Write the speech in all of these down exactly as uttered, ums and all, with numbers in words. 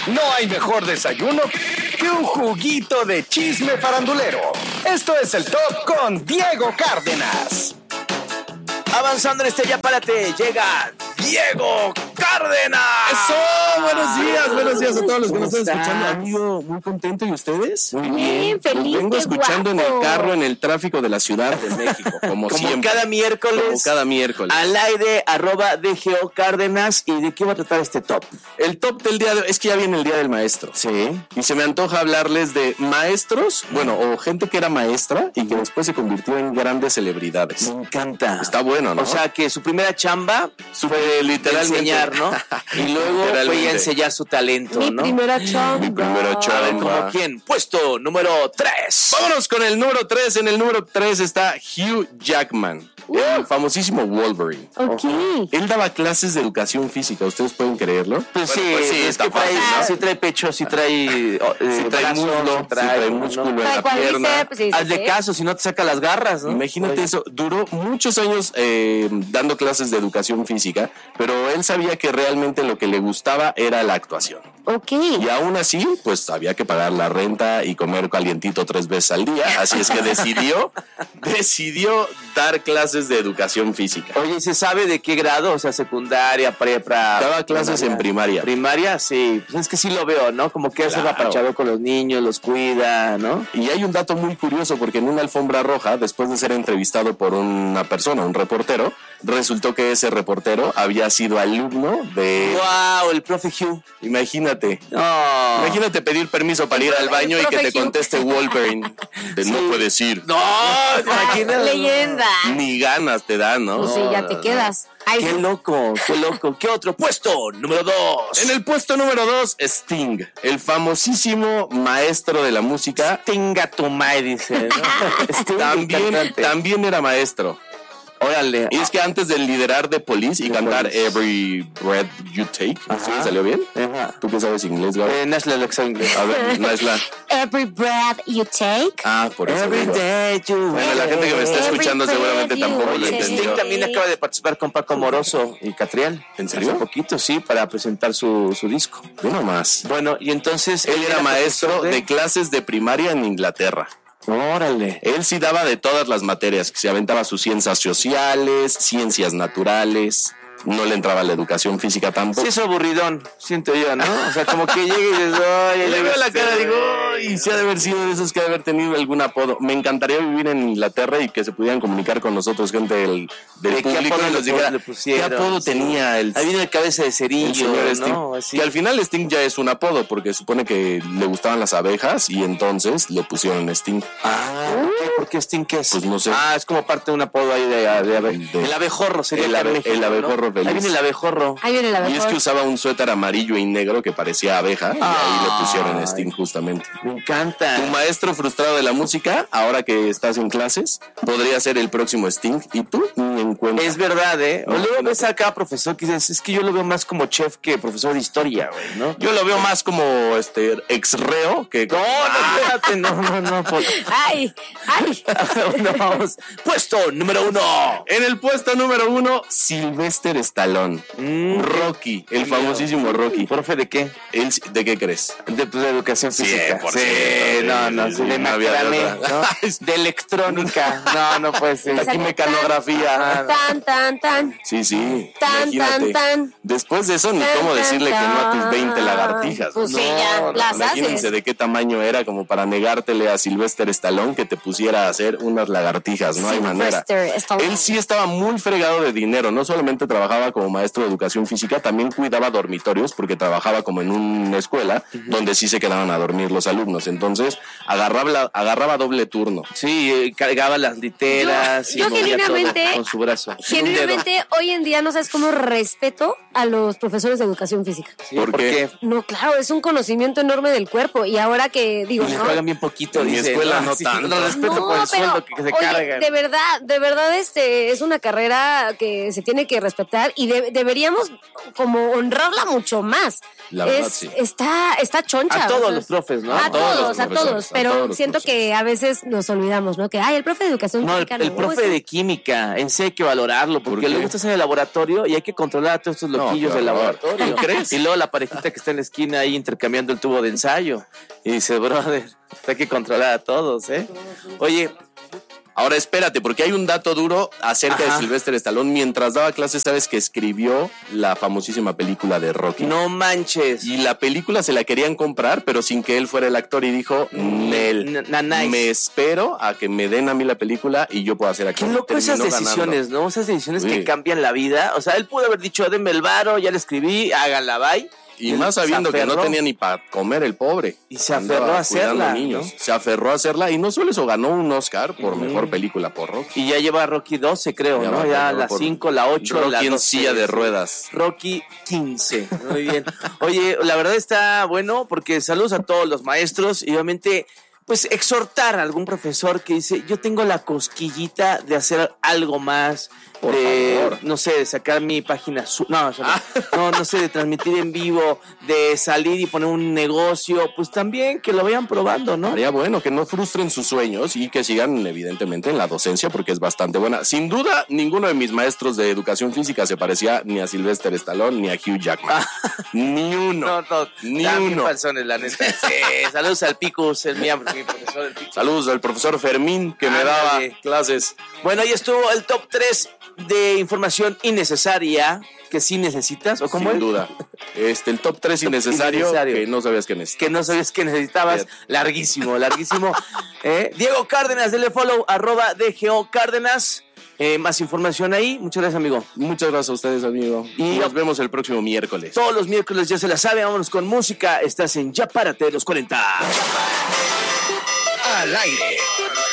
No hay mejor desayuno que un juguito de chisme farandulero. Esto es el Top con Diego Cárdenas. Avanzando en este Ya Párate, llega Diego Cárdenas. ¡Eso! Buenos días, buenos días a todos los que nos están escuchando. Amigo, muy contento. ¿Y ustedes? Muy bien, feliz. Los vengo escuchando guapo. en el carro, en el tráfico de la Ciudad de México, como, Como siempre. cada miércoles. Como cada miércoles. Al aire, arroba D G O Cárdenas. ¿Y de qué va a tratar este top? El top del día de hoy, es que ya viene el Día del Maestro. Sí. Y se me antoja hablarles de maestros, bueno, o gente que era maestra y que después se convirtió en grandes celebridades. Me encanta. Está bueno, ¿no? O sea, que su primera chamba fue literalmente enseñar, ¿no? Y luego fue ya enseñar su talento, Mi ¿no? primera chamba. Mi primera chamba. A ver, ¿como quién? Puesto número tres. Vámonos con el número tres. En el número tres está Hugh Jackman, Uh. el famosísimo Wolverine. Ok. Él daba clases de educación física, ¿ustedes pueden creerlo? Pues sí, Bueno, pues sí, es está que trae, fácil, ¿no? sí trae pecho, sí trae, oh, eh, Sí trae brazo, músculo, sí sí trae ¿no? músculo en Trae la pierna. cuádriceps, sí, sí, Hazle sí. caso, si no te saca las garras, ¿no? Imagínate Oye. eso, duró muchos años eh, dando clases de educación física, pero él sabía que realmente lo que le gustaba era la actuación. Ok. Y aún así, pues había que pagar la renta y comer calientito tres veces al día, así es que decidió, decidió dar clases de educación física. Oye, ¿se sabe de qué grado? O sea, secundaria, prepa. Daba clases en primaria. Primaria, sí. Pues es que sí lo veo, ¿no? Como que hace Claro. rapachado con los niños, los cuida, ¿no? Y hay un dato muy curioso porque en una alfombra roja, después de ser entrevistado por una persona, un reportero, resultó que ese reportero había sido alumno de... ¡Wow! El profe Hugh. Imagínate. No. Imagínate pedir permiso para ir al baño y que te Profe Hugh. conteste Wolverine. De, no puedes ir. No, imagínate. Leyenda. Ni ganas te dan, ¿no? Pues sí, ya te quedas. Ay, Qué loco, qué loco. ¿Qué otro puesto? Número dos. En el puesto número dos, Sting, el famosísimo maestro de la música. Tenga tu madre, dice. ¿no? Sting, También, cantante. también era maestro. Órale. Y es que antes de liderar The Police y The cantar Police. Every Breath You Take, Ajá. ¿sí? ¿Salió bien? Ajá. ¿Tú qué sabes inglés, Gabo? Eh, National Exam Inglés. A ver, Naisla. every breath you take. Ah, por eso. Every digo. day you Bueno, la gente que me está Every escuchando breath seguramente you tampoco lo take. Oye, entendió. Sting también acaba de participar con Paco Moroso y Catriel. ¿En serio? Hace poquito, sí, para presentar su, su disco. Uno más. Bueno, y entonces... Él era maestro profesor de clases de primaria en Inglaterra. Órale. Él sí daba de todas las materias, que se aventaba sus ciencias sociales, ciencias naturales, no le entraba la educación física tampoco. Sí, es aburridón, siento yo, ¿no? O sea, como que llega y dices, ay, Le veo la cara, digo, y y sí ha de haber sido de esos que ha de haber tenido algún apodo. Me encantaría vivir en Inglaterra y que se pudieran comunicar con nosotros, gente del, del ¿De qué público, apodo y nos le dijera le qué pusieron? apodo Sí. tenía el, Ahí viene el cabeza de el cerillo, señor Sting. ¿no? Así. Que al final Sting ya es un apodo, porque supone que le gustaban las abejas y entonces le pusieron Sting. Ah, ¿por qué? ¿Por qué Sting qué es? Pues no sé. Ah, es como parte de un apodo ahí de, de, abe- De- el abejorro sería el acá en abe- México, el abejorro ¿no? feliz. Ahí viene el abejorro. Ahí viene la Y es que mejor. usaba un suéter amarillo y negro que parecía abeja y ahí le pusieron Ay. Sting justamente. Me encanta. Tu maestro frustrado de la música, ahora que estás en clases, podría ser el próximo Sting y tú ni en cuenta. Es verdad, ¿eh? O No, luego no ves sé. acá profesor que dices, es que yo lo veo más como chef que profesor de historia, güey, ¿no? Yo lo veo más como este ex reo que No, no, espérate, no, no, no. Por... Ay, ay. no, vamos. Puesto número uno. En el puesto número uno, Sylvester Stallone. Mm, Rocky, el famosísimo Rocky. ¿Profe de qué? Él, ¿de qué crees? De, pues, de educación física. cien por Sí, ciento, no, no, sí, sí, de no había de macramé, otra. ¿no? De electrónica. No, no puede ser. Aquí mecanografía. Tan, tan, tan. Sí, sí. Tan, imagínate. tan, tan. Después de eso, ni Tan, cómo tan, decirle que no a tus veinte tan. lagartijas. Pues sí, No, ya no, las imagínense haces. de qué tamaño era como para negártele a Sylvester Stallone que te pusiera a hacer unas lagartijas. No hay manera. Sylvester Stallone. Él sí estaba muy fregado de dinero. No solamente trabajaba como maestro de educación física, también cuidaba dormitorios porque trabajaba como en una escuela donde sí se quedaban a dormir los alumnos. Entonces agarraba, la- agarraba doble turno. Sí, eh, cargaba las literas Yo- y yo movía todo genuinamente- con su brazo. Genuinamente, hoy en día no sabes cómo respeto a los profesores de educación física. Sí, ¿Por ¿por qué? qué? No, claro, es un conocimiento enorme del cuerpo. Y ahora que digo, Y le ¿no? pagan bien poquito. En mi dice, escuela no sí, tanto. Lo respeto No, por el pero, sueldo que se oye, cargan. de verdad, de verdad, este es una carrera que se tiene que respetar amistad y de- deberíamos como honrarla mucho más. La es, verdad, sí. Está, está choncha. A todos o sea, los profes, ¿no? A A todos todos, los a profesores, todos, a pero todos los siento profesores. que a veces nos olvidamos, ¿no? Que, ay, el profe de educación No, el, física. el no, profe ese- de química, en sí hay que valorarlo, porque qué? luego estás en el laboratorio y hay que controlar a todos estos No, loquillos qué del horror. laboratorio. ¿Tú crees? Y luego la parejita que está en la esquina ahí intercambiando el tubo de ensayo. Y dice, brother, hay que controlar a todos, ¿eh? Oye, Ahora espérate, porque hay un dato duro acerca Ajá. de Sylvester Stallone. Mientras daba clases, sabes que escribió la famosísima película de Rocky. no manches. Y la película se la querían comprar, pero sin que él fuera el actor. Y dijo, Nel, N- nanay. me espero a que me den a mí la película y yo puedo hacer aquí. Qué loco esas Terminó decisiones, ganando. ¿no? Esas decisiones Sí. que cambian la vida. O sea, él pudo haber dicho, denme el varo, ya le escribí, háganla, bye. Y él más sabiendo se que no aferró. tenía ni para comer el pobre. Y se Andaba aferró a cuidando hacerla, niños. ¿no? Se aferró a hacerla y no solo eso, ganó un Oscar por Ujú. mejor película por Rocky. Y ya lleva Rocky doce, creo, Ya ¿no? va, Ya ya va la por- cinco, la ocho, Rocky la en doce. silla de ruedas. Rocky quince. Muy bien. Oye, la verdad está bueno porque saludos a todos los maestros y obviamente, pues exhortar a algún profesor que dice, yo tengo la cosquillita de hacer algo más, Por de, favor. no sé, de sacar mi página, su- no, eso no. no, no sé, de transmitir en vivo, de salir y poner un negocio, pues también que lo vayan probando, ¿no? Haría bueno que no frustren sus sueños y que sigan evidentemente en la docencia porque es bastante buena. Sin duda, ninguno de mis maestros de educación física se parecía ni a Sylvester Stallone ni a Hugh Jackman. Ni uno. No, no, Ni están bien uno. falsones, la neta. Sí, saludos al Picus, el mío, mi profesor del Picus. Saludos al profesor Fermín que me daba Ándale. clases. Bueno, ahí estuvo el top tres de información innecesaria que sí necesitas, ¿o cómo Sin es? duda. Este, el top tres innecesario, Innecesario. que no sabías que necesitabas. Que no sabías que necesitabas. Fíjate. Larguísimo, larguísimo. ¿Eh? Diego Cárdenas, dele follow, arroba D G O Cárdenas. Eh, más información ahí. Muchas gracias, amigo. Muchas gracias a ustedes, amigo. Y- Y nos vemos el próximo miércoles. Todos los miércoles ya se la sabe, vámonos con música. Estás en Ya Párate de los cuarenta. Al aire.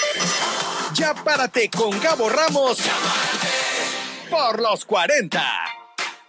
Ya párate con Gabo Ramos por los cuarenta.